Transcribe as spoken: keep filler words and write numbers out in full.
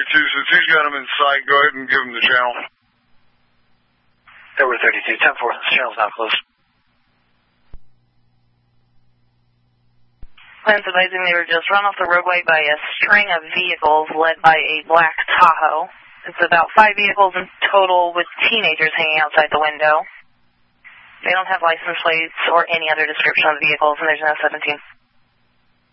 thirty-two, since he's got him in sight, go ahead and give him the channel. Edward thirty-two, ten four, the channel's now closed. Plans advising they were just run off the roadway by a string of vehicles led by a black Tahoe. It's about five vehicles in total with teenagers hanging outside the window. They don't have license plates or any other description of the vehicles, and there's no seventeen.